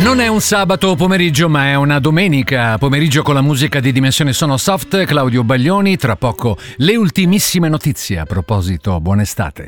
Non è un sabato pomeriggio, ma è una domenica pomeriggio con la musica di Dimensione Sonosoft. Claudio Baglioni, tra poco le ultimissime notizie. A proposito, buona estate.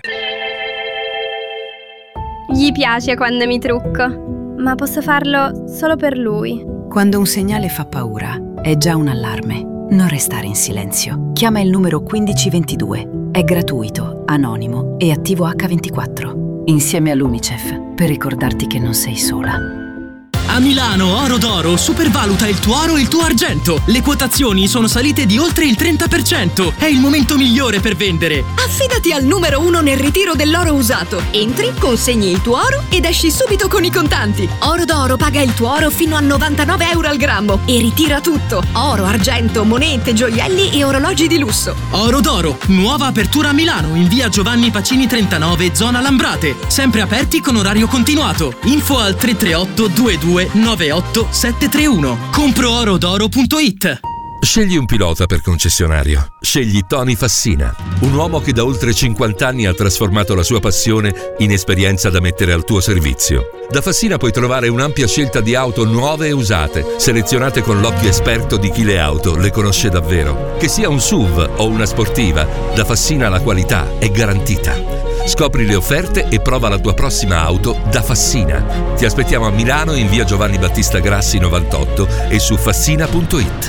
Gli piace quando mi trucco, ma posso farlo solo per lui. Quando un segnale fa paura, è già un allarme. Non restare in silenzio. Chiama il numero 1522. È gratuito, anonimo e attivo H24. Insieme all'UNICEF, per ricordarti che non sei sola. A Milano Oro d'Oro supervaluta il tuo oro e il tuo argento. Le quotazioni sono salite di oltre il 30%. È il momento migliore per vendere. Affidati al numero 1 nel ritiro dell'oro usato. Entri, consegni il tuo oro ed esci subito con i contanti. Oro d'Oro paga il tuo oro fino a 99 euro al grammo e ritira tutto. Oro, argento, monete, gioielli e orologi di lusso. Oro d'Oro, nuova apertura a Milano in via Giovanni Pacini 39, zona Lambrate. Sempre aperti con orario continuato. Info al 338 22 98 731. Comproorodoro.it. Scegli un pilota per concessionario. Scegli Tony Fassina, un uomo che da oltre 50 anni ha trasformato la sua passione in esperienza da mettere al tuo servizio. Da Fassina puoi trovare un'ampia scelta di auto nuove e usate, selezionate con l'occhio esperto di chi le auto le conosce davvero. Che sia un SUV o una sportiva, da Fassina la qualità è garantita. Scopri le offerte e prova la tua prossima auto da Fassina. Ti aspettiamo a Milano in via Giovanni Battista Grassi 98 e su fassina.it.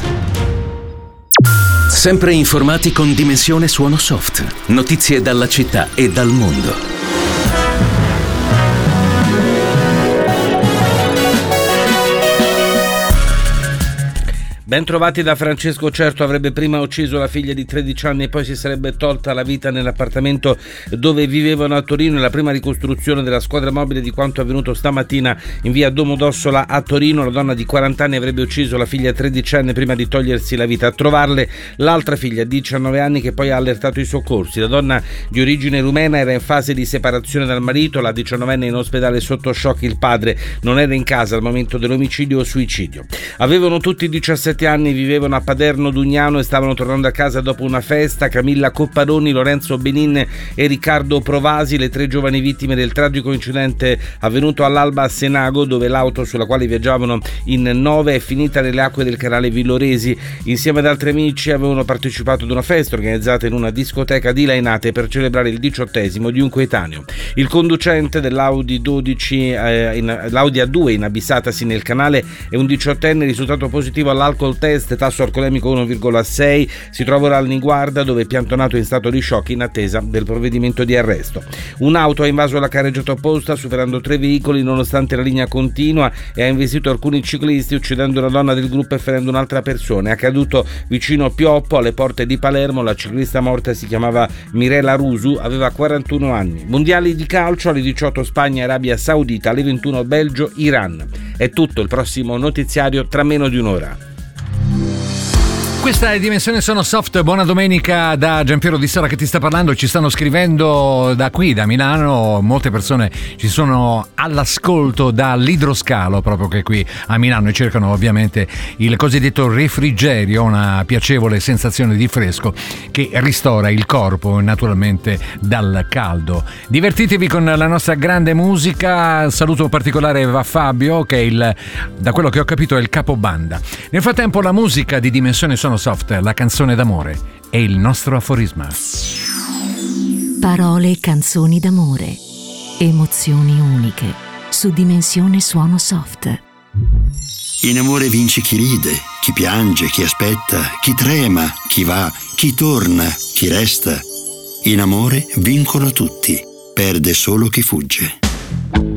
Sempre informati con Dimensione Suonosoft. Notizie dalla città e dal mondo. Ben trovati da Francesco. Certo, avrebbe prima ucciso la figlia di 13 anni e poi si sarebbe tolta la vita nell'appartamento dove vivevano a Torino. È la prima ricostruzione della squadra mobile di quanto avvenuto stamattina in via Domodossola a Torino. La donna di 40 anni avrebbe ucciso la figlia 13enne prima di togliersi la vita. A trovarle l'altra figlia 19 anni che poi ha allertato i soccorsi. La donna di origine rumena era in fase di separazione dal marito, la 19enne in ospedale sotto shock, il padre non era in casa al momento dell'omicidio o suicidio. Avevano tutti 17 anni, vivevano a Paderno Dugnano e stavano tornando a casa dopo una festa. Camilla Copparoni, Lorenzo Benin e Riccardo Provasi, le tre giovani vittime del tragico incidente avvenuto all'alba a Senago, dove l'auto sulla quale viaggiavano in 9 è finita nelle acque del canale Villoresi. Insieme ad altri amici avevano partecipato ad una festa organizzata in una discoteca di Lainate per celebrare il 18° di un coetaneo. Il conducente dell'Audi 12 l'Audi A2 inabissatasi nel canale è un 18enne risultato positivo all'alcol test, tasso alcolemico 1,6. si trova ora al Niguarda dove è piantonato in stato di shock in attesa del provvedimento di arresto. Un'auto ha invaso la carreggiata opposta superando 3 veicoli nonostante la linea continua e ha investito alcuni ciclisti uccidendo una donna del gruppo e ferendo un'altra persona. È accaduto vicino Pioppo alle porte di Palermo. La ciclista morta si chiamava Mirela Rusu, aveva 41 anni. Mondiali di calcio alle 18 Spagna e Arabia Saudita, alle 21 Belgio Iran. È tutto, il prossimo notiziario tra meno di un'ora. Questa è Dimensione Sonosoft. Buona domenica da Giampiero Di Sara che ti sta parlando. Ci stanno scrivendo da qui, da Milano, molte persone ci sono all'ascolto dall'idroscalo proprio che qui a Milano e cercano ovviamente il cosiddetto refrigerio, una piacevole sensazione di fresco che ristora il corpo naturalmente dal caldo. Divertitevi con la nostra grande musica. Saluto particolare va Fabio che è da quello che ho capito è il capobanda. Nel frattempo la musica di Dimensione Sonosoft, la canzone d'amore è il nostro aforisma. Parole e canzoni d'amore, emozioni uniche su Dimensione Suonosoft. In amore vince chi ride, chi piange, chi aspetta, chi trema, chi va, chi torna, chi resta. In amore vincono tutti, perde solo chi fugge.